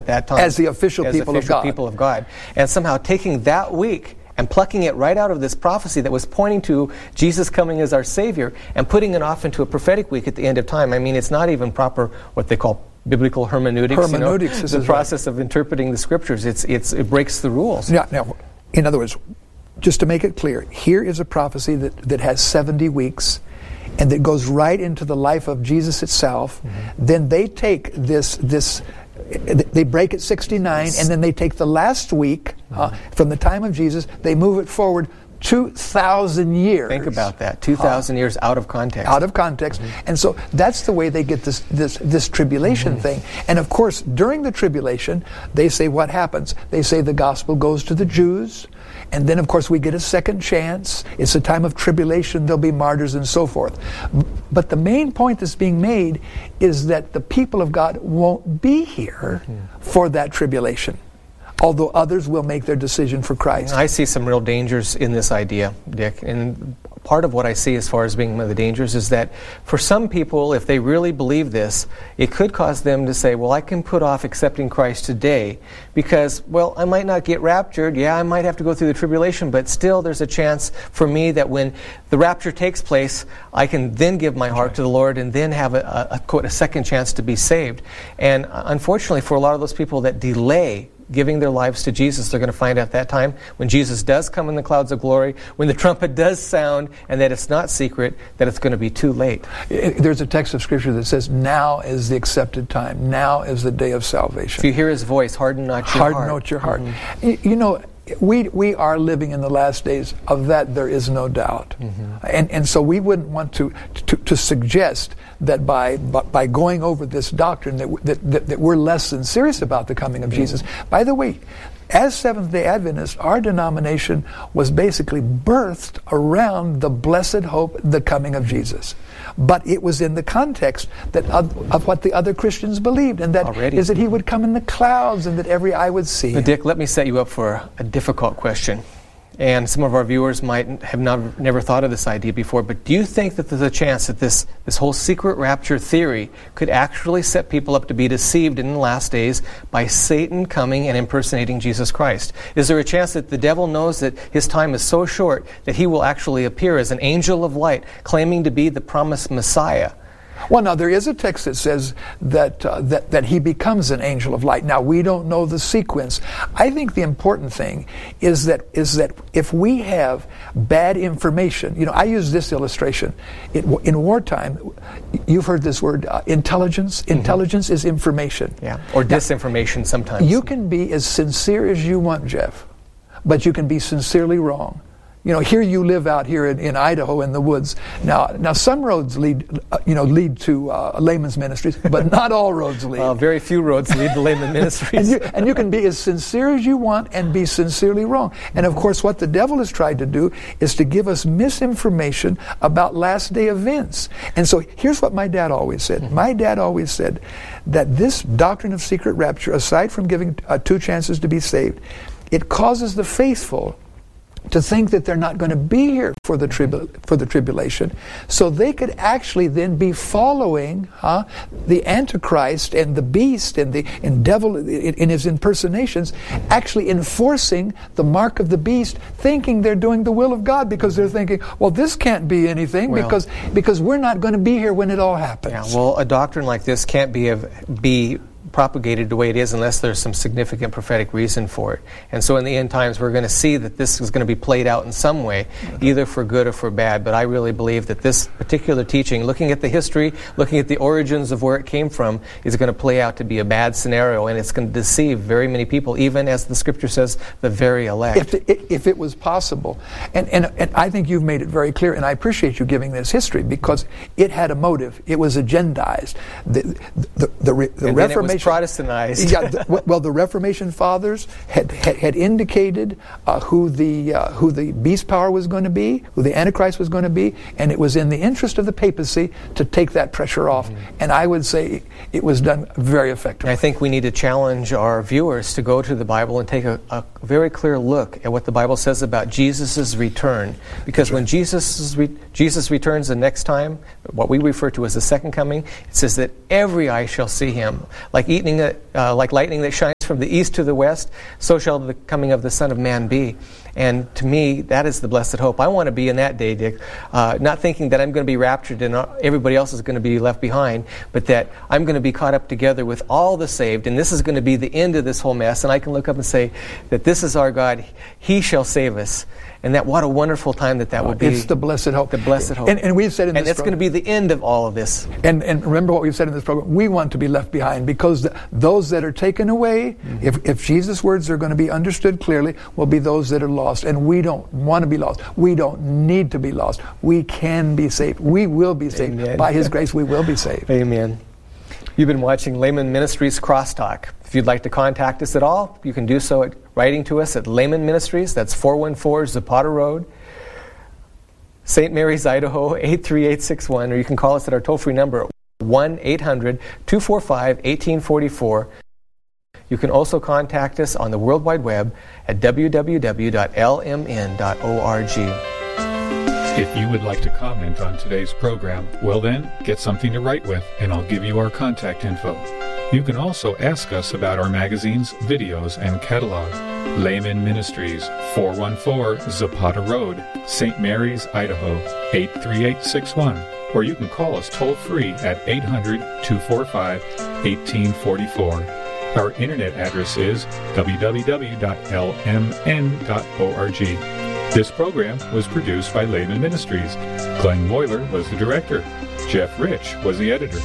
that time. As the official people of God. And somehow taking that week and plucking it right out of this prophecy that was pointing to Jesus coming as our Savior and putting it off into a prophetic week at the end of time. I mean, it's not even proper what they call biblical hermeneutics. The process of interpreting the Scriptures. It breaks the rules. Now, in other words, just to make it clear, here is a prophecy that has 70 weeks and that goes right into the life of Jesus itself. Mm-hmm. Then they take this they break at 69, and then they take the last week from the time of Jesus, they move it forward 2,000 years. Think about that, 2,000 years out of context. Out of context. Mm-hmm. And so that's the way they get this tribulation thing. And of course, during the tribulation, they say what happens? They say the gospel goes to the Jews, and then of course we get a second chance. It's a time of tribulation, there'll be martyrs and so forth. But the main point that's being made is that the people of God won't be here for that tribulation, although others will make their decision for Christ. I see some real dangers in this idea, Dick. And part of what I see as far as being one of the dangers is that for some people, if they really believe this, it could cause them to say, well, I can put off accepting Christ today because, well, I might not get raptured. Yeah, I might have to go through the tribulation, but still there's a chance for me that when the rapture takes place, I can then give my heart to the Lord and then have a second chance to be saved. And unfortunately, for a lot of those people that delay giving their lives to Jesus, they're going to find out that time when Jesus does come in the clouds of glory, when the trumpet does sound, and that it's not secret, that it's going to be too late. There's a text of Scripture that says, now is the accepted time. Now is the day of salvation. If you hear His voice, harden not your heart. Harden not your heart. Mm-hmm. You know, we are living in the last days. Of that, there is no doubt. Mm-hmm. And so we wouldn't want to suggest that by going over this doctrine that we're less than serious about the coming of Jesus. By the way, as Seventh-day Adventists, our denomination was basically birthed around the blessed hope, the coming of Jesus. But it was in the context of what the other Christians believed, and that is that He would come in the clouds and that every eye would see Him. But Dick, let me set you up for a difficult question. And some of our viewers might have never thought of this idea before, but do you think that there's a chance that this whole secret rapture theory could actually set people up to be deceived in the last days by Satan coming and impersonating Jesus Christ? Is there a chance that the devil knows that his time is so short that he will actually appear as an angel of light, claiming to be the promised Messiah? Well, now, there is a text that says that he becomes an angel of light. Now, we don't know the sequence. I think the important thing is that if we have bad information, you know, I use this illustration. In wartime, you've heard this word, intelligence. Mm-hmm. Intelligence is information. Yeah, or disinformation sometimes. You can be as sincere as you want, Jeff, but you can be sincerely wrong. You know, here you live out here in Idaho in the woods. Now some roads lead to layman's ministries, but not all roads lead. Well, very few roads lead to layman's ministries. and you can be as sincere as you want and be sincerely wrong. And of course, what the devil has tried to do is to give us misinformation about last day events. And so here's what my dad always said. Mm-hmm. My dad always said that this doctrine of secret rapture, aside from giving two chances to be saved, it causes the faithful to think that they're not going to be here for the tribulation, so they could actually then be following the Antichrist and the beast and the devil in his impersonations, actually enforcing the mark of the beast, thinking they're doing the will of God because they're thinking, well, this can't be anything because we're not going to be here when it all happens. Yeah, well, a doctrine like this can't be propagated the way it is unless there's some significant prophetic reason for it. And so in the end times, we're going to see that this is going to be played out in some way, either for good or for bad. But I really believe that this particular teaching, looking at the history, looking at the origins of where it came from, is going to play out to be a bad scenario, and it's going to deceive very many people, even as the Scripture says, the very elect. If it was possible. And I think you've made it very clear, and I appreciate you giving this history, because it had a motive. It was agendized. The Reformation, Protestantized. The Reformation fathers had indicated who the beast power was going to be, who the Antichrist was going to be, and it was in the interest of the papacy to take that pressure off. Mm-hmm. And I would say it was done very effectively. I think we need to challenge our viewers to go to the Bible and take a very clear look at what the Bible says about Jesus' return. Because when Jesus returns the next time, what we refer to as the second coming, it says that every eye shall see Him, like lightning that shines from the east to the west, so shall the coming of the Son of Man be. And to me, that is the blessed hope. I want to be in that day, Dick, not thinking that I'm going to be raptured and everybody else is going to be left behind, but that I'm going to be caught up together with all the saved, and this is going to be the end of this whole mess, and I can look up and say that this is our God. He shall save us. And that what a wonderful time that will be. It's the blessed hope. The blessed hope. And we've said in this and it's going to be the end of all of this. And remember what we've said in this program. We want to be left behind because those that are taken away, if Jesus' words are going to be understood clearly, will be those that are lost. And we don't want to be lost. We don't need to be lost. We can be saved. We will be saved. Amen. By His grace, we will be saved. Amen. You've been watching Layman Ministries Crosstalk. If you'd like to contact us at all, you can do so at writing to us at Layman Ministries. That's 414 Zapata Road, St. Mary's, Idaho, 83861. Or you can call us at our toll-free number, 1-800-245-1844. You can also contact us on the World Wide Web at www.lmn.org. If you would like to comment on today's program, well then, get something to write with, and I'll give you our contact info. You can also ask us about our magazines, videos, and catalog. Layman Ministries, 414 Zapata Road, St. Mary's, Idaho, 83861. Or you can call us toll-free at 800-245-1844. Our internet address is www.lmn.org. This program was produced by Layman Ministries. Glenn Moyler was the director. Jeff Rich was the editor.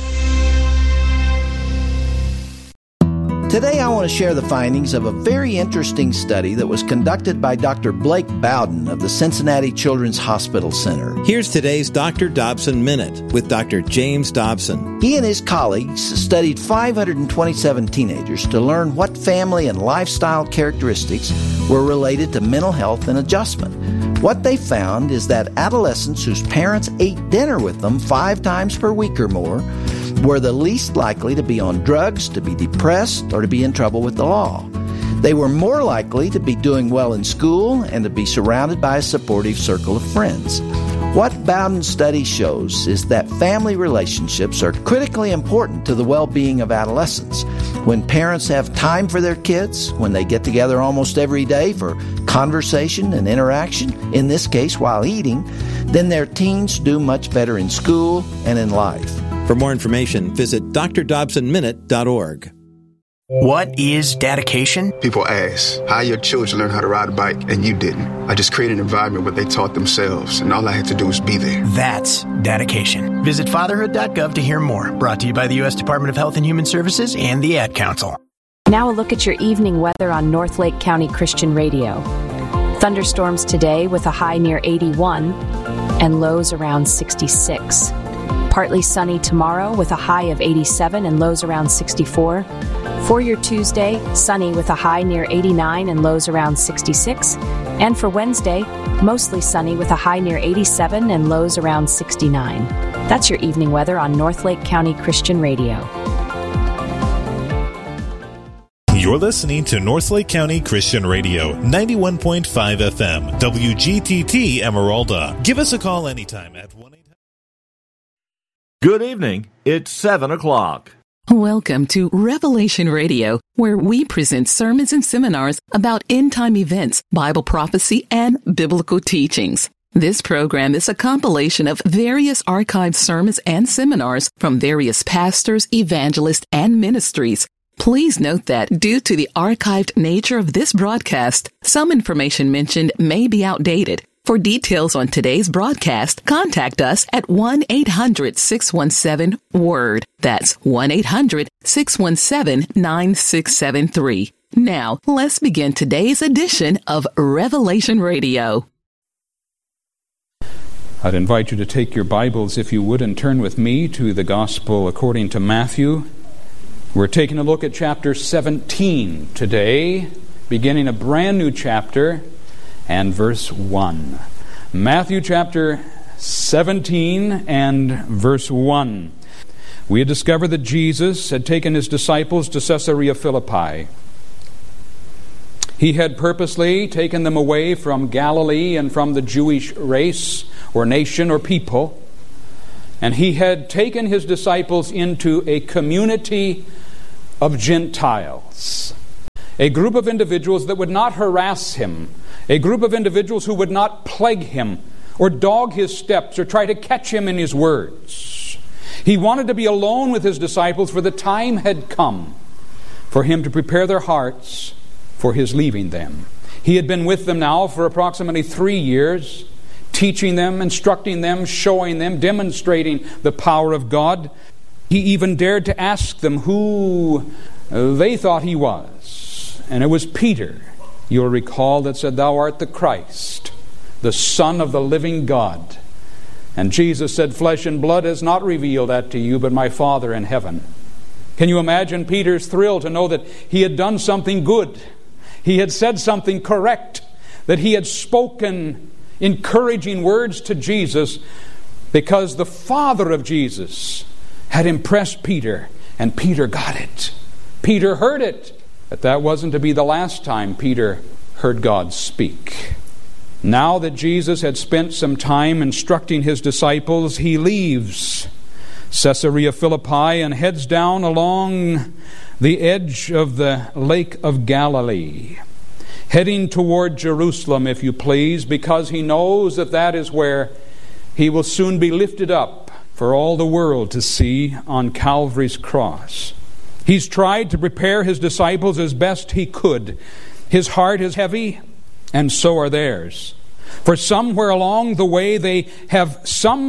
Today I want to share the findings of a very interesting study that was conducted by Dr. Blake Bowden of the Cincinnati Children's Hospital Center. Here's today's Dr. Dobson Minute with Dr. James Dobson. He and his colleagues studied 527 teenagers to learn what family and lifestyle characteristics were related to mental health and adjustment. What they found is that adolescents whose parents ate dinner with them 5 times per week or more were the least likely to be on drugs, to be depressed, or to be in trouble with the law. They were more likely to be doing well in school and to be surrounded by a supportive circle of friends. What Bowden's study shows is that family relationships are critically important to the well-being of adolescents. When parents have time for their kids, when they get together almost every day for conversation and interaction, in this case while eating, then their teens do much better in school and in life. For more information, visit drdobsonminute.org. What is dedication? People ask, how your children learn how to ride a bike and you didn't? I just created an environment where they taught themselves, and all I had to do was be there. That's dedication. Visit fatherhood.gov to hear more. Brought to you by the U.S. Department of Health and Human Services and the Ad Council. Now a look at your evening weather on North Lake County Christian Radio. Thunderstorms today with a high near 81 and lows around 66. Partly sunny tomorrow with a high of 87 and lows around 64. For your Tuesday, sunny with a high near 89 and lows around 66. And for Wednesday, mostly sunny with a high near 87 and lows around 69. That's your evening weather on North Lake County Christian Radio. You're listening to North Lake County Christian Radio, 91.5 FM, WGTT Emeralda. Give us a call anytime at 1-800. Good evening. It's 7 o'clock. Welcome to Revelation Radio, where we present sermons and seminars about end-time events, Bible prophecy, and biblical teachings. This program is a compilation of various archived sermons and seminars from various pastors, evangelists, and ministries. Please note that due to the archived nature of this broadcast, some information mentioned may be outdated. For details on today's broadcast, contact us at 1-800-617-WORD. That's 1-800-617-9673. Now, let's begin today's edition of Revelation Radio. I'd invite you to take your Bibles, if you would, and turn with me to the Gospel according to Matthew. We're taking a look at chapter 17 today, beginning a brand new chapter, and verse 1. Matthew chapter 17 and verse 1. We had discovered that Jesus had taken his disciples to Caesarea Philippi. He had purposely taken them away from Galilee and from the Jewish race or nation or people, and he had taken his disciples into a community of Gentiles. a group of individuals that would not harass him, a group of individuals who would not plague him or dog his steps or try to catch him in his words. He wanted to be alone with his disciples, for the time had come for him to prepare their hearts for his leaving them. He had been with them now for approximately 3 years, teaching them, instructing them, showing them, demonstrating the power of God. He even dared to ask them who they thought he was. And it was Peter, you'll recall, that said, "Thou art the Christ, the Son of the living God." And Jesus said, "Flesh and blood has not revealed that to you, but my Father in heaven." Can you imagine Peter's thrill to know that he had done something good? He had said something correct, that he had spoken encouraging words to Jesus, because the Father of Jesus had impressed Peter, and Peter got it. Peter heard it. But that wasn't to be the last time Peter heard God speak. Now that Jesus had spent some time instructing his disciples, he leaves Caesarea Philippi and heads down along the edge of the Lake of Galilee, heading toward Jerusalem, if you please, because he knows that that is where he will soon be lifted up for all the world to see on Calvary's cross. He's tried to prepare his disciples as best he could. His heart is heavy, and so are theirs. For somewhere along the way they have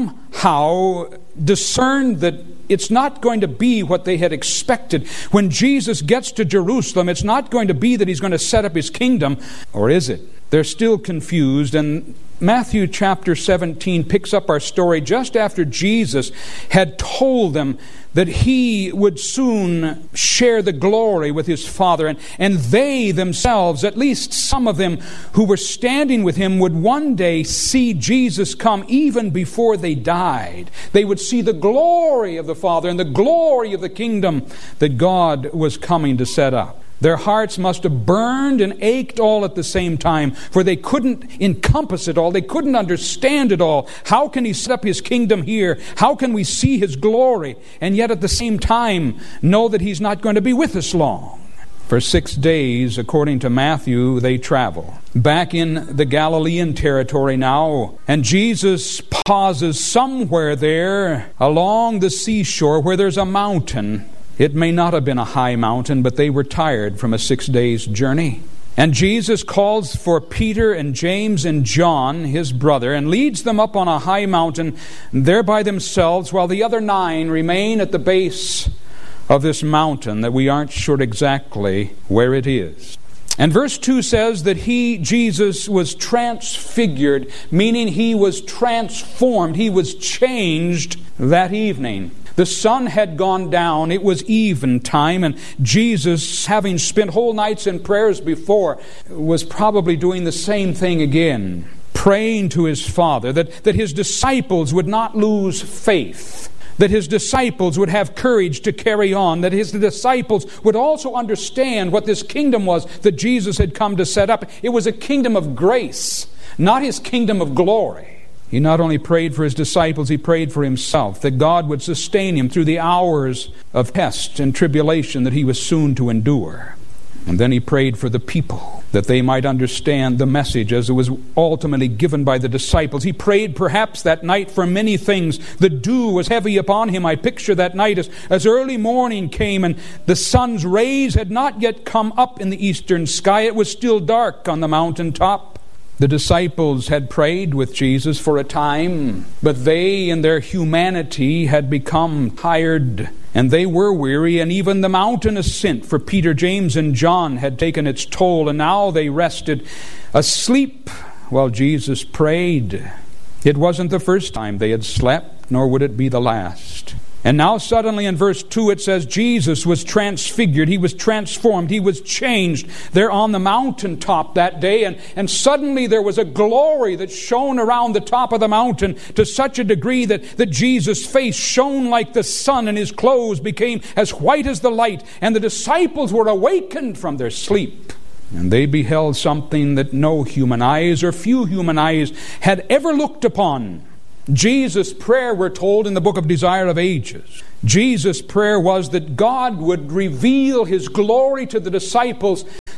somehow discerned that it's not going to be what they had expected. When Jesus gets to Jerusalem, it's not going to be that he's going to set up his kingdom, or is it? They're still confused, and Matthew chapter 17 picks up our story just after Jesus had told them that he would soon share the glory with his Father, and they themselves, at least some of them who were standing with him, would one day see Jesus come even before they died. They would see the glory of the Father and the glory of the kingdom that God was coming to set up. Their hearts must have burned and ached all at the same time, for they couldn't encompass it all. They couldn't understand it all. How can he set up his kingdom here? How can we see his glory and yet at the same time know that he's not going to be with us long? For 6 days, according to Matthew, they travel. Back in the Galilean territory now, and Jesus pauses somewhere there along the seashore where there's a mountain. It may not have been a high mountain, but they were tired from a 6 days journey. And Jesus calls for Peter and James and John, his brother, and leads them up on a high mountain there by themselves, while the other 9 remain at the base of this mountain that we aren't sure exactly where it is. And verse 2 says that Jesus, was transfigured, meaning he was transformed. He was changed that evening. The sun had gone down. It was eventime, and Jesus, having spent whole nights in prayers before, was probably doing the same thing again, praying to his Father that his disciples would not lose faith, that his disciples would have courage to carry on, that his disciples would also understand what this kingdom was that Jesus had come to set up. It was a kingdom of grace, not his kingdom of glory. He not only prayed for his disciples, he prayed for himself, that God would sustain him through the hours of test and tribulation that he was soon to endure. And then he prayed for the people, that they might understand the message as it was ultimately given by the disciples. He prayed perhaps that night for many things. The dew was heavy upon him. I picture that night as early morning came and the sun's rays had not yet come up in the eastern sky. It was still dark on the mountaintop. The disciples had prayed with Jesus for a time, but they in their humanity had become tired, and they were weary, and even the mountain ascent for Peter, James, and John had taken its toll, and now they rested asleep while Jesus prayed. It wasn't the first time they had slept, nor would it be the last. And now suddenly in verse 2 it says Jesus was transfigured. He was transformed. He was changed there on the mountaintop that day. And suddenly there was a glory that shone around the top of the mountain to such a degree that Jesus' face shone like the sun and his clothes became as white as the light. And the disciples were awakened from their sleep. And they beheld something that no human eyes or few human eyes had ever looked upon. Jesus' prayer, we're told in the book of Desire of Ages, Jesus' prayer was that God would reveal his glory to the disciples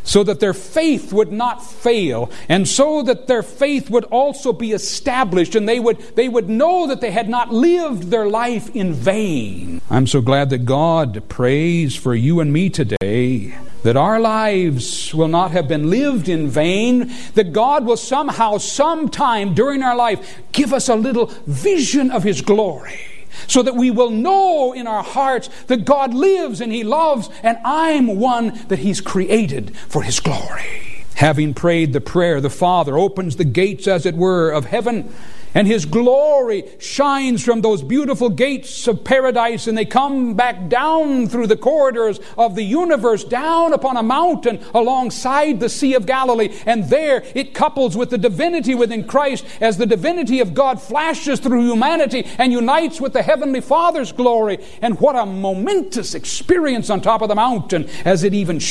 so that their faith would not fail, and so that their faith would also be established, and they would know that they had not lived their life in vain. I'm so glad that God prays for you and me today, that our lives will not have been lived in vain, that God will somehow, sometime during our life, give us a little vision of His glory, so that we will know in our hearts that God lives and He loves, and I'm one that He's created for His glory. Having prayed the prayer, the Father opens the gates, as it were, of heaven, and His glory shines from those beautiful gates of paradise, and they come back down through the corridors of the universe, down upon a mountain alongside the Sea of Galilee. And there it couples with the divinity within Christ, as the divinity of God flashes through humanity and unites with the Heavenly Father's glory. And what a momentous experience on top of the mountain, as it even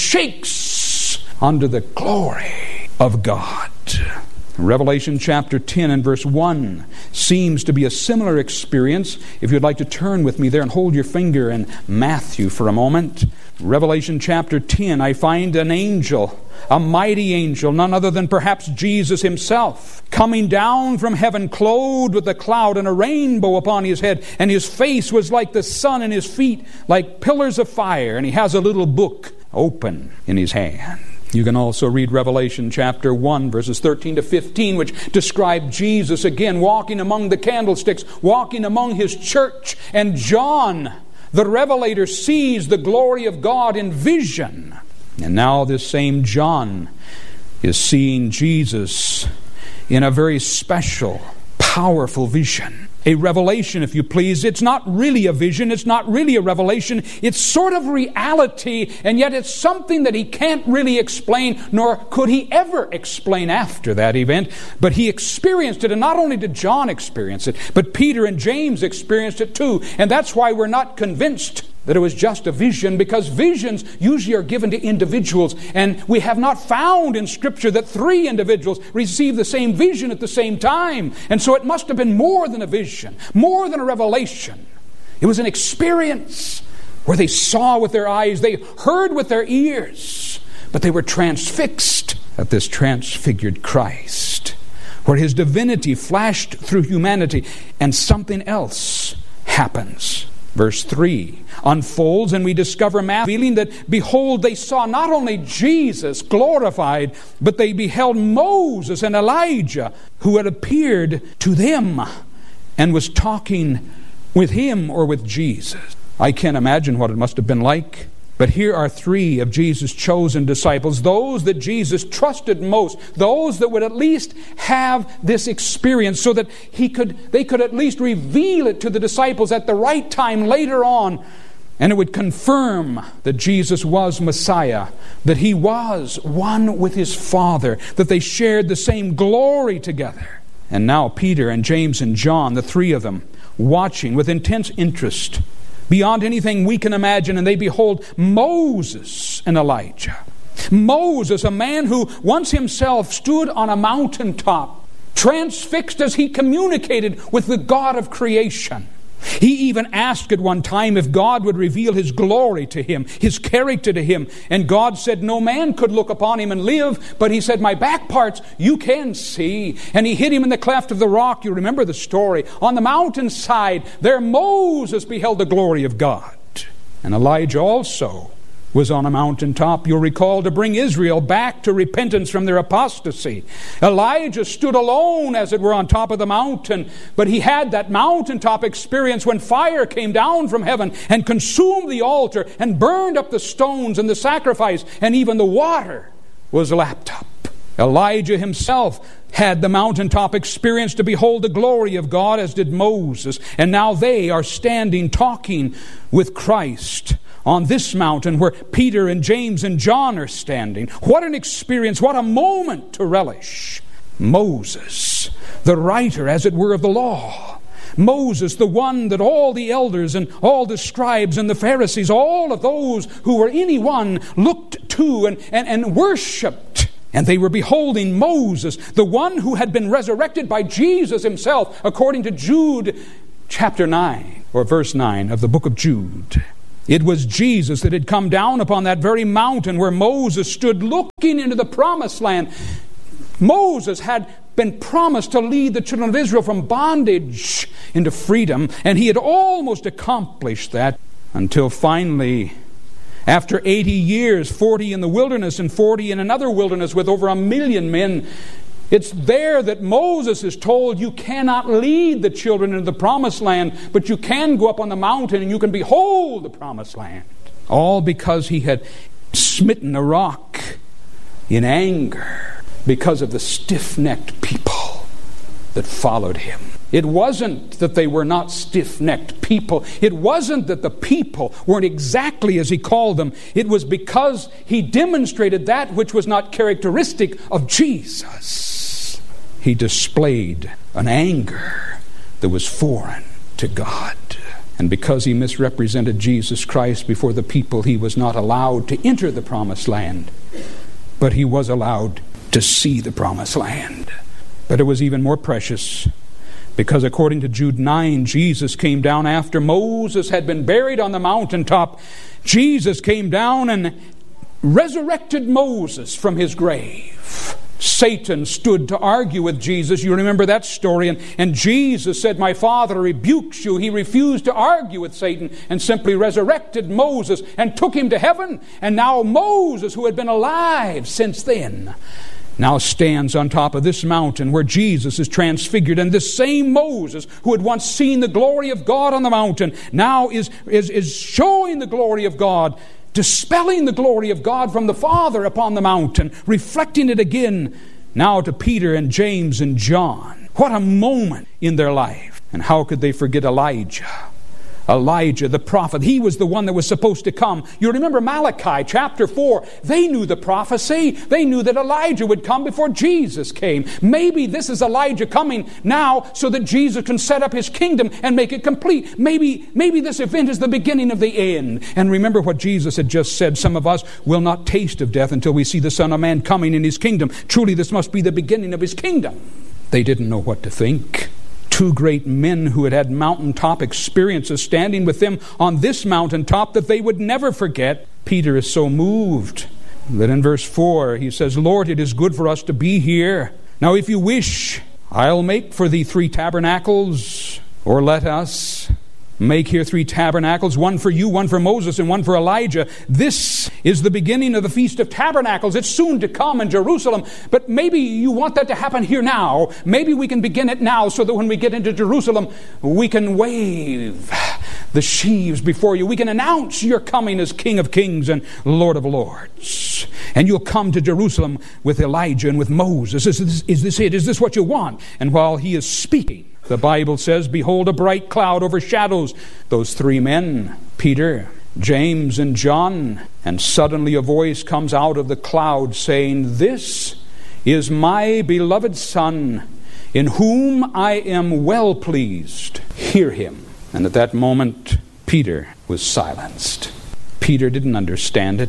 shakes under the glory of God. Revelation chapter 10 and verse 1 seems to be a similar experience. If you'd like to turn with me there and hold your finger in Matthew for a moment. Revelation chapter 10, I find an angel, a mighty angel, none other than perhaps Jesus Himself, coming down from heaven, clothed with a cloud and a rainbow upon His head, and His face was like the sun, and His feet like pillars of fire, and He has a little book open in His hand. You can also read Revelation chapter 1, verses 13 to 15, which describe Jesus again walking among the candlesticks, walking among His church. And John, the revelator, sees the glory of God in vision. And now this same John is seeing Jesus in a very special, powerful vision. A revelation, if you please. It's not really a vision. It's not really a revelation. It's sort of reality, and yet it's something that he can't really explain, nor could he ever explain after that event. But he experienced it, and not only did John experience it, but Peter and James experienced it too. And that's why we're not convinced that it was just a vision, because visions usually are given to individuals, and we have not found in Scripture that 3 individuals received the same vision at the same time. And so it must have been more than a vision, more than a revelation. It was an experience where they saw with their eyes, they heard with their ears, but they were transfixed at this transfigured Christ, where His divinity flashed through humanity, and something else happens. Verse 3 unfolds, and we discover Matthew feeling that, behold, they saw not only Jesus glorified, but they beheld Moses and Elijah, who had appeared to them and was talking with him, or with Jesus. I can't imagine what it must have been like. But here are 3 of Jesus' chosen disciples, those that Jesus trusted most, those that would at least have this experience, so that they could at least reveal it to the disciples at the right time later on, and it would confirm that Jesus was Messiah, that He was one with His Father, that they shared the same glory together. And now Peter and James and John, the 3 of them, watching with intense interest, beyond anything we can imagine, and they behold Moses and Elijah. Moses, a man who once himself stood on a mountaintop, transfixed as he communicated with the God of creation. He even asked at one time if God would reveal His glory to him, His character to him. And God said no man could look upon him and live, but He said, my back parts you can see. And He hid him in the cleft of the rock. You remember the story. On the mountainside, there Moses beheld the glory of God. And Elijah also was on a mountaintop, you'll recall, to bring Israel back to repentance from their apostasy. Elijah stood alone, as it were, on top of the mountain, but he had that mountaintop experience when fire came down from heaven and consumed the altar and burned up the stones and the sacrifice, and even the water was lapped up. Elijah himself had the mountaintop experience to behold the glory of God, as did Moses, and now they are standing talking with Christ on this mountain where Peter and James and John are standing. What an experience, what a moment to relish. Moses, the writer, as it were, of the law. Moses, the one that all the elders and all the scribes and the Pharisees, all of those who were anyone, looked to and worshipped. And they were beholding Moses, the one who had been resurrected by Jesus Himself, according to Jude chapter 9, or verse 9 of the book of Jude. It was Jesus that had come down upon that very mountain where Moses stood looking into the promised land. Moses had been promised to lead the children of Israel from bondage into freedom, and he had almost accomplished that until finally, after 80 years, 40 in the wilderness and 40 in another wilderness with over 1 million men, it's there that Moses is told, you cannot lead the children into the promised land, but you can go up on the mountain and you can behold the promised land. All because he had smitten a rock in anger because of the stiff-necked people that followed him. It wasn't that they were not stiff-necked people. It wasn't that the people weren't exactly as he called them. It was because he demonstrated that which was not characteristic of Jesus. He displayed an anger that was foreign to God. And because he misrepresented Jesus Christ before the people, he was not allowed to enter the promised land. But he was allowed to see the promised land. But it was even more precious, because according to Jude 9, Jesus came down after Moses had been buried on the mountaintop. Jesus came down and resurrected Moses from his grave. Satan stood to argue with Jesus. You remember that story. And Jesus said, my Father rebukes you. He refused to argue with Satan and simply resurrected Moses and took him to heaven. And now Moses, who had been alive since then, now stands on top of this mountain where Jesus is transfigured. And this same Moses who had once seen the glory of God on the mountain now is showing the glory of God, dispelling the glory of God from the Father upon the mountain, reflecting it again now to Peter and James and John. What a moment in their life. And how could they forget Elijah? Elijah, the prophet, he was the one that was supposed to come. You remember Malachi chapter 4. They knew the prophecy. They knew that Elijah would come before Jesus came. Maybe this is Elijah coming now so that Jesus can set up his kingdom and make it complete. Maybe this event is the beginning of the end. And remember what Jesus had just said. Some of us will not taste of death until we see the Son of Man coming in his kingdom. Truly, this must be the beginning of his kingdom. They didn't know what to think. Two great men who had had mountaintop experiences standing with them on this mountaintop that they would never forget. Peter is so moved that in verse 4 he says, Lord, it is good for us to be here. Now if you wish, I'll make for thee 3 tabernacles, or let us make here 3 tabernacles, one for you, one for Moses, and one for Elijah. This is the beginning of the Feast of Tabernacles. It's soon to come in Jerusalem, but maybe you want that to happen here now. Maybe we can begin it now so that when we get into Jerusalem, we can wave the sheaves before you. We can announce your coming as King of Kings and Lord of Lords. And you'll come to Jerusalem with Elijah and with Moses. Is this it? Is this what you want? And while he is speaking, the Bible says, behold, a bright cloud overshadows those 3 men, Peter, James, and John. And suddenly a voice comes out of the cloud saying, this is my beloved Son, in whom I am well pleased. Hear him. And at that moment, Peter was silenced. Peter didn't understand it.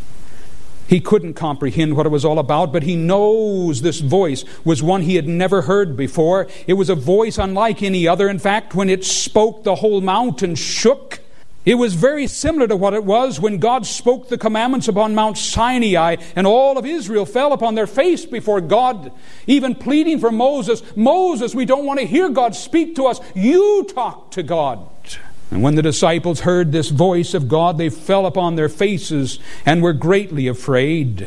He couldn't comprehend what it was all about, but he knows this voice was one he had never heard before. It was a voice unlike any other. In fact, when it spoke, the whole mountain shook. It was very similar to what it was when God spoke the commandments upon Mount Sinai, and all of Israel fell upon their face before God, even pleading for Moses. Moses, we don't want to hear God speak to us. You talk to God. And when the disciples heard this voice of God, they fell upon their faces and were greatly afraid,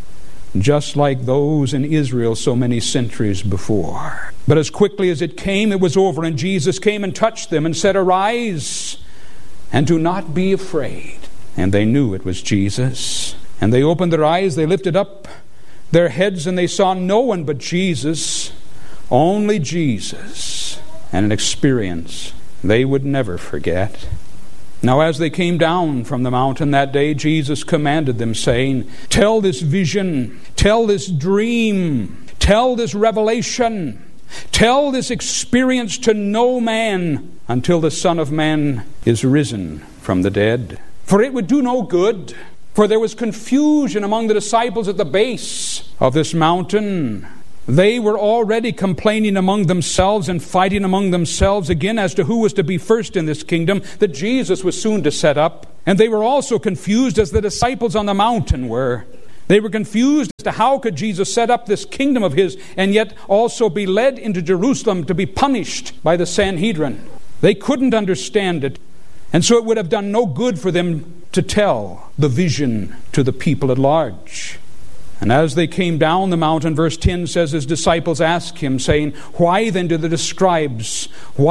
just like those in Israel so many centuries before. But as quickly as it came, it was over, and Jesus came and touched them and said, arise, and do not be afraid. And they knew it was Jesus. And they opened their eyes, they lifted up their heads, and they saw no one but Jesus, only Jesus, and an experience they would never forget. Now as they came down from the mountain that day, Jesus commanded them, saying, tell this vision, tell this dream, tell this revelation, tell this experience to no man until the Son of Man is risen from the dead. For it would do no good, for there was confusion among the disciples at the base of this mountain. They were already complaining among themselves and fighting among themselves again as to who was to be first in this kingdom that Jesus was soon to set up. And they were also confused as the disciples on the mountain were. They were confused as to how could Jesus set up this kingdom of his and yet also be led into Jerusalem to be punished by the Sanhedrin. They couldn't understand it. And so it would have done no good for them to tell the vision to the people at large. And as they came down the mountain, verse 10 says, his disciples asked him, saying, why then do the scribes,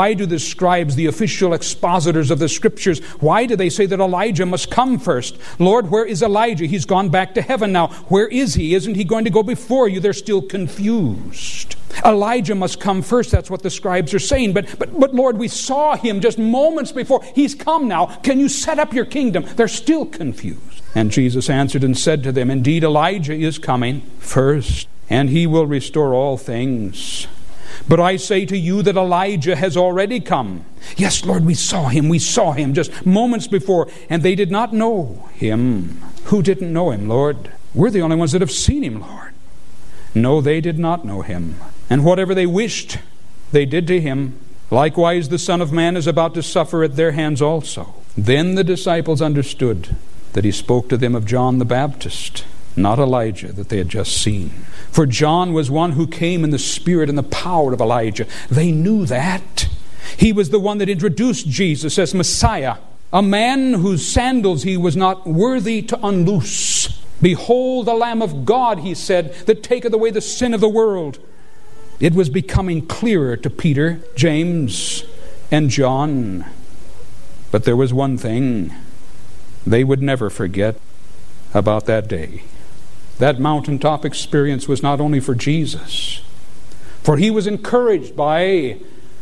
the official expositors of the Scriptures, why do they say that Elijah must come first? Lord, where is Elijah? He's gone back to heaven now. Where is he? Isn't he going to go before you? They're still confused. Elijah must come first. That's what the scribes are saying. But Lord, we saw him just moments before. He's come now. Can you set up your kingdom? They're still confused. And Jesus answered and said to them, indeed, Elijah is coming first, and he will restore all things. But I say to you that Elijah has already come. Yes, Lord, we saw him just moments before, and they did not know him. Who didn't know him, Lord? We're the only ones that have seen him, Lord. No, they did not know him. And whatever they wished, they did to him. Likewise, the Son of Man is about to suffer at their hands also. Then the disciples understood that he spoke to them of John the Baptist, not Elijah that they had just seen. For John was one who came in the spirit and the power of Elijah. They knew that. He was the one that introduced Jesus as Messiah, a man whose sandals he was not worthy to unloose. Behold the Lamb of God, he said, that taketh away the sin of the world. It was becoming clearer to Peter, James, and John. But there was one thing they would never forget about that day. That mountaintop experience was not only for Jesus, for he was encouraged by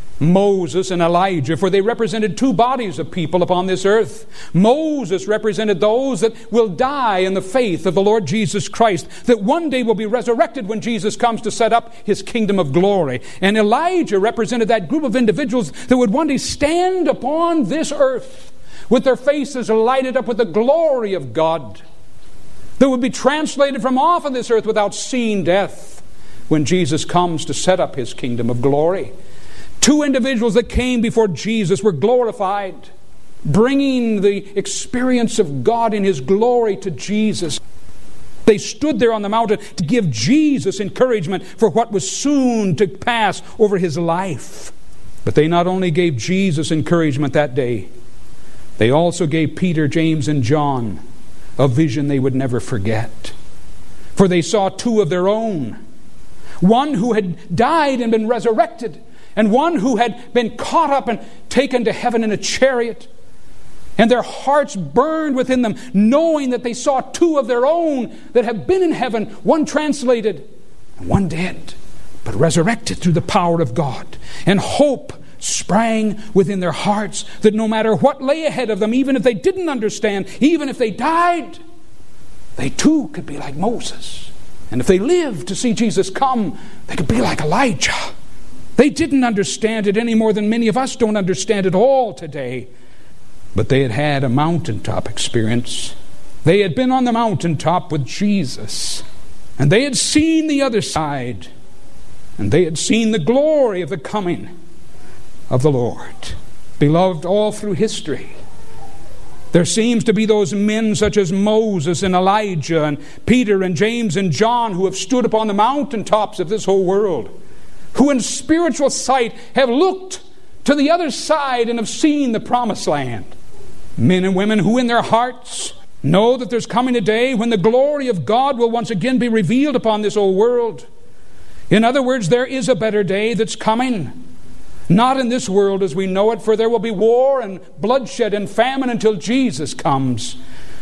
Moses and Elijah, for they represented two bodies of people upon this earth. Moses represented those that will die in the faith of the Lord Jesus Christ, that one day will be resurrected when Jesus comes to set up his kingdom of glory. And Elijah represented that group of individuals that would one day stand upon this earth with their faces lighted up with the glory of God, that would be translated from off of this earth without seeing death when Jesus comes to set up his kingdom of glory. Two individuals that came before Jesus were glorified, bringing the experience of God in his glory to Jesus. They stood there on the mountain to give Jesus encouragement for what was soon to pass over his life. But they not only gave Jesus encouragement that day, they also gave Peter, James, and John a vision they would never forget. For they saw two of their own. One who had died and been resurrected, and one who had been caught up and taken to heaven in a chariot. And their hearts burned within them, knowing that they saw two of their own that have been in heaven, one translated and one dead, but resurrected through the power of God. And hope sprang within their hearts that no matter what lay ahead of them, even if they didn't understand, even if they died, they too could be like Moses. And if they lived to see Jesus come, they could be like Elijah. They didn't understand it any more than many of us don't understand it all today. But they had had a mountaintop experience. They had been on the mountaintop with Jesus. And they had seen the other side. And they had seen the glory of the coming of the Lord. Beloved, all through history, there seems to be those men such as Moses and Elijah and Peter and James and John who have stood upon the mountaintops of this whole world, who in spiritual sight have looked to the other side and have seen the promised land. Men and women who in their hearts know that there's coming a day when the glory of God will once again be revealed upon this old world. In other words, there is a better day that's coming. Not in this world as we know it, for there will be war and bloodshed and famine until Jesus comes.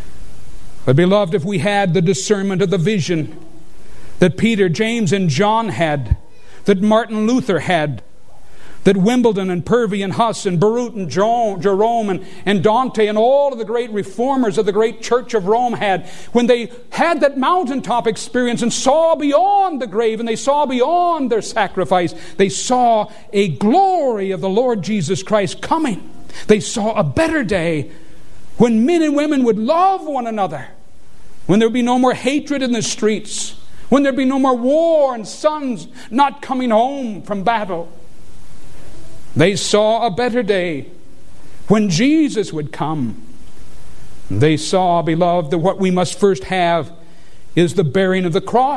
But beloved, if we had the discernment of the vision that Peter, James, and John had, that Martin Luther had, that Wimbledon and Purvey and Huss and Barut and Jerome and Dante and all of the great reformers of the great Church of Rome had, when they had that mountaintop experience and saw beyond the grave and they saw beyond their sacrifice, they saw a glory of the Lord Jesus Christ coming. They saw a better day when men and women would love one another, when there would be no more hatred in the streets, when there would be no more war and sons not coming home from battle. They saw a better day when Jesus would come They saw, beloved, that what we must first have is the bearing of the cross.